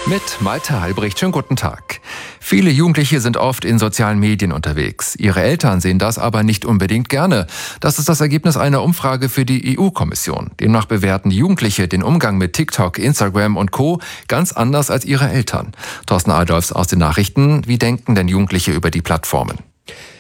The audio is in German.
Mit Malte Halbricht, schönen guten Tag. Viele Jugendliche sind oft in sozialen Medien unterwegs. Ihre Eltern sehen das aber nicht unbedingt gerne. Das ist das Ergebnis einer Umfrage für die EU-Kommission. Demnach bewerten Jugendliche den Umgang mit TikTok, Instagram und Co. ganz anders als ihre Eltern. Thorsten Adolfs aus den Nachrichten. Wie denken denn Jugendliche über die Plattformen?